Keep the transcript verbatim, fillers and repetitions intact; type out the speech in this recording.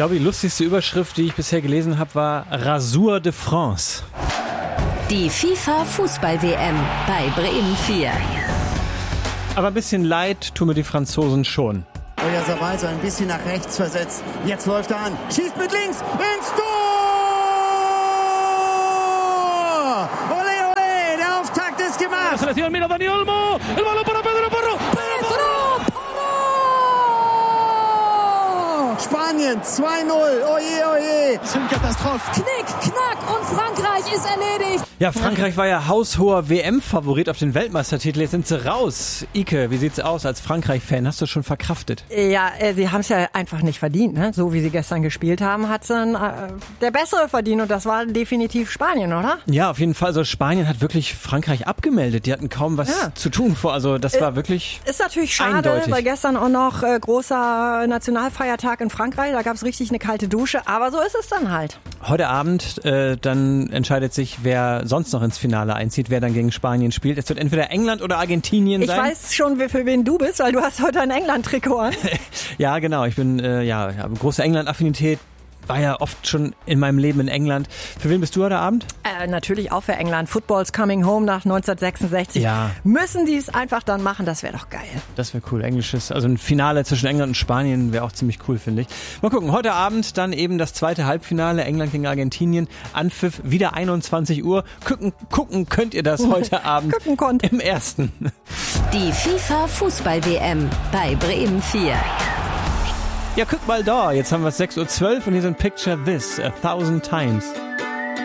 glaube, die lustigste Überschrift, die ich bisher gelesen habe, war Rasur de France. Die FIFA-Fußball-W M bei Bremen vier. Aber ein bisschen leid tun mir die Franzosen schon. Oyarzabal ein bisschen nach rechts versetzt. Jetzt läuft er an. Schießt mit links ins Tor! Ole, ole, der Auftakt ist gemacht. Selección, mira Dani Olmo. El balón para Pedro Porro. Pedro Porro! Spanien zwei null. Oje, oje. Das ist eine Katastrophe. Knick, knack und Frankreich ist erledigt. Ja, Frankreich war ja haushoher W M-Favorit auf den Weltmeistertitel. Jetzt sind sie raus. Ike, wie sieht's aus als Frankreich-Fan? Hast du schon verkraftet? Ja, äh, sie haben es ja einfach nicht verdient. Ne? So wie sie gestern gespielt haben, hat dann äh, der Bessere verdient. Und das war definitiv Spanien, oder? Ja, auf jeden Fall. Also Spanien hat wirklich Frankreich abgemeldet. Die hatten kaum was ja. zu tun vor. Also das äh, war wirklich Ist natürlich schade, eindeutig. Weil gestern auch noch äh, großer Nationalfeiertag in Frankreich. Da gab es richtig eine kalte Dusche. Aber so ist es dann halt. Heute Abend, äh, dann entscheidet sich, wer sonst noch ins Finale einzieht, wer dann gegen Spanien spielt. Es wird entweder England oder Argentinien ich sein. Ich weiß schon, für wen du bist, weil du hast heute ein England-Trikot an. Ja, genau. Ich bin, äh, ja, ja, große England-Affinität. War ja oft schon in meinem Leben in England. Für wen bist du heute Abend? Äh, natürlich auch für England. Football's coming home nach neunzehnhundertsechsundsechzig. Ja. Müssen die es einfach dann machen, das wäre doch geil. Das wäre cool. Englisches, also ein Finale zwischen England und Spanien wäre auch ziemlich cool, finde ich. Mal gucken, heute Abend dann eben das zweite Halbfinale, England gegen Argentinien. Anpfiff wieder einundzwanzig Uhr. Gucken, gucken könnt ihr das heute Abend gucken konnt. im ersten. Die FIFA-Fußball-W M bei Bremen vier. Ja, guck mal da, jetzt haben wir es sechs Uhr zwölf und hier sind Picture This a Thousand Times.